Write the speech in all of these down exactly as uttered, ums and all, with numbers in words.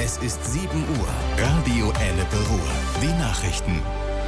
Es ist sieben Uhr. Radio Ennepe Ruhr. Die Nachrichten.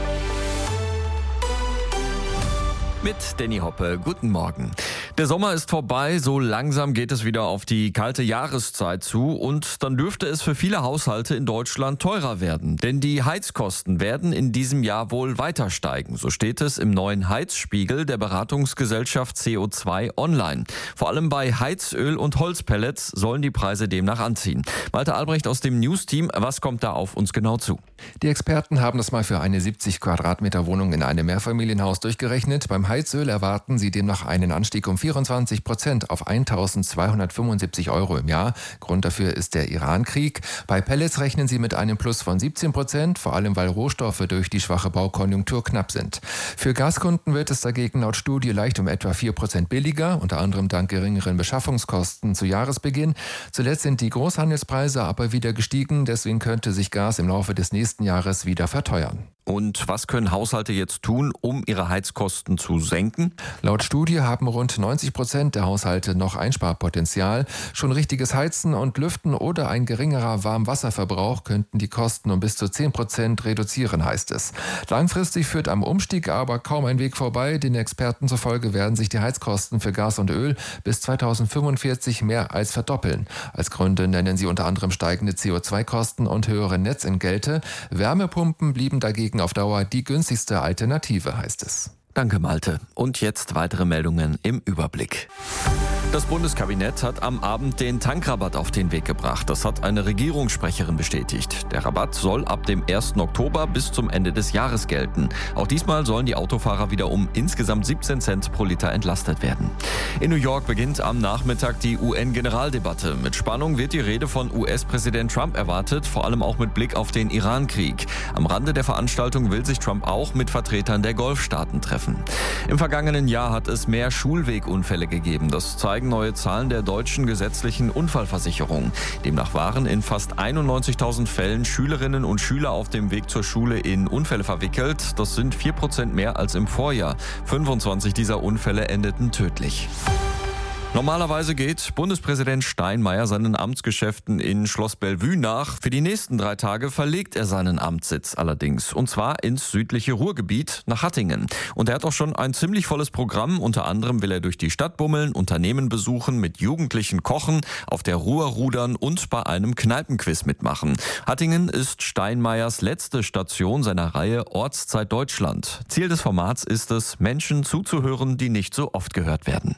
Mit Danny Hoppe, guten Morgen. Der Sommer ist vorbei, so langsam geht es wieder auf die kalte Jahreszeit zu und dann dürfte es für viele Haushalte in Deutschland teurer werden. Denn die Heizkosten werden in diesem Jahr wohl weiter steigen. So steht es im neuen Heizspiegel der Beratungsgesellschaft C O zwei Online. Vor allem bei Heizöl und Holzpellets sollen die Preise demnach anziehen. Malte Albrecht aus dem News-Team, was kommt da auf uns genau zu? Die Experten haben das mal für eine siebzig Quadratmeter Wohnung in einem Mehrfamilienhaus durchgerechnet. Beim Heizöl erwarten sie demnach einen Anstieg um vierundzwanzig Prozent auf eintausendzweihundertfünfundsiebzig Euro im Jahr. Grund dafür ist der Iran-Krieg. Bei Pellets rechnen sie mit einem Plus von siebzehn Prozent, vor allem weil Rohstoffe durch die schwache Baukonjunktur knapp sind. Für Gaskunden wird es dagegen laut Studie leicht um etwa vier Prozent billiger, unter anderem dank geringeren Beschaffungskosten zu Jahresbeginn. Zuletzt sind die Großhandelspreise aber wieder gestiegen, deswegen könnte sich Gas im Laufe des nächsten Jahres wieder verteuern. Und was können Haushalte jetzt tun, um ihre Heizkosten zu senken? Laut Studie haben rund neunzig Prozent der Haushalte noch Einsparpotenzial. Schon richtiges Heizen und Lüften oder ein geringerer Warmwasserverbrauch könnten die Kosten um bis zu zehn Prozent reduzieren, heißt es. Langfristig führt am Umstieg aber kaum ein Weg vorbei. Den Experten zufolge werden sich die Heizkosten für Gas und Öl bis zweitausendfünfundvierzig mehr als verdoppeln. Als Gründe nennen sie unter anderem steigende C O zwei Kosten und höhere Netzentgelte. Wärmepumpen blieben dagegen auf Dauer die günstigste Alternative, heißt es. Danke, Malte. Und jetzt weitere Meldungen im Überblick. Das Bundeskabinett hat am Abend den Tankrabatt auf den Weg gebracht. Das hat eine Regierungssprecherin bestätigt. Der Rabatt soll ab dem ersten Oktober bis zum Ende des Jahres gelten. Auch diesmal sollen die Autofahrer wieder um insgesamt siebzehn Cent pro Liter entlastet werden. In New York beginnt am Nachmittag die U N-Generaldebatte. Mit Spannung wird die Rede von U S-Präsident Trump erwartet, vor allem auch mit Blick auf den Iran-Krieg. Am Rande der Veranstaltung will sich Trump auch mit Vertretern der Golfstaaten treffen. Im vergangenen Jahr hat es mehr Schulwegunfälle gegeben. Das zeigt neue Zahlen der deutschen gesetzlichen Unfallversicherung. Demnach waren in fast einundneunzigtausend Fällen Schülerinnen und Schüler auf dem Weg zur Schule in Unfälle verwickelt. Das sind vier Prozent mehr als im Vorjahr. fünfundzwanzig dieser Unfälle endeten tödlich. Normalerweise geht Bundespräsident Steinmeier seinen Amtsgeschäften in Schloss Bellevue nach. Für die nächsten drei Tage verlegt er seinen Amtssitz allerdings. Und zwar ins südliche Ruhrgebiet nach Hattingen. Und er hat auch schon ein ziemlich volles Programm. Unter anderem will er durch die Stadt bummeln, Unternehmen besuchen, mit Jugendlichen kochen, auf der Ruhr rudern und bei einem Kneipenquiz mitmachen. Hattingen ist Steinmeiers letzte Station seiner Reihe Ortszeit Deutschland. Ziel des Formats ist es, Menschen zuzuhören, die nicht so oft gehört werden.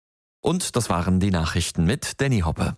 Und das waren die Nachrichten mit Danny Hoppe.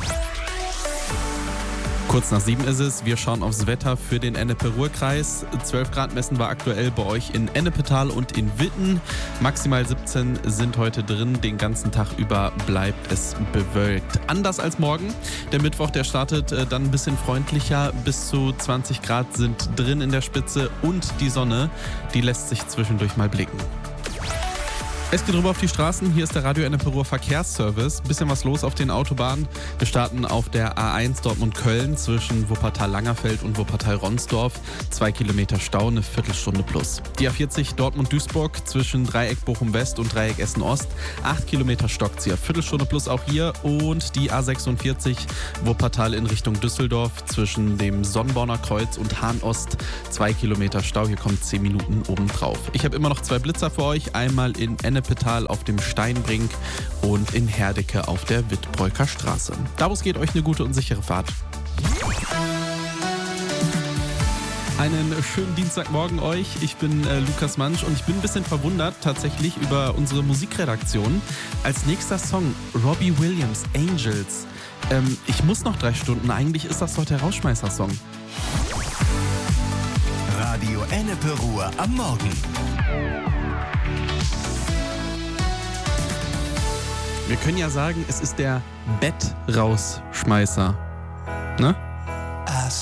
Kurz nach sieben ist es. Wir schauen aufs Wetter für den Ennepe-Ruhr-Kreis. zwölf Grad messen wir aktuell bei euch in Ennepetal und in Witten. Maximal siebzehn sind heute drin. Den ganzen Tag über bleibt es bewölkt. Anders als morgen. Der Mittwoch, der startet äh, dann ein bisschen freundlicher. Bis zu zwanzig Grad sind drin in der Spitze. Und die Sonne, die lässt sich zwischendurch mal blicken. Es geht rüber auf die Straßen. Hier ist der Radio Ennepe Ruhr Verkehrsservice. Bisschen was los auf den Autobahnen. Wir starten auf der A eins Dortmund-Köln zwischen Wuppertal-Langerfeld und Wuppertal-Ronsdorf. Zwei Kilometer Stau, eine Viertelstunde plus. Die A vierzig Dortmund-Duisburg zwischen Dreieck Bochum-West und Dreieck Essen-Ost. Acht Kilometer Stockzieher, Viertelstunde plus auch hier. Und die A sechsundvierzig Wuppertal in Richtung Düsseldorf zwischen dem Sonnborner Kreuz und Hahn-Ost. Zwei Kilometer Stau, hier kommt zehn Minuten obendrauf. Ich habe immer noch zwei Blitzer für euch. Einmal in Ennepe Petal auf dem Steinbrink und in Herdecke auf der Wittbreuker Straße. Daraus geht euch eine gute und sichere Fahrt. Einen schönen Dienstagmorgen euch. Ich bin äh, Lukas Mansch und ich bin ein bisschen verwundert tatsächlich über unsere Musikredaktion. Als nächster Song Robbie Williams, Angels. Ähm, ich muss noch drei Stunden. Eigentlich ist das heute der Rausschmeißer-Song. Radio Ennepe Ruhr am Morgen. Wir können ja sagen, es ist der Bettrausschmeißer. Ne?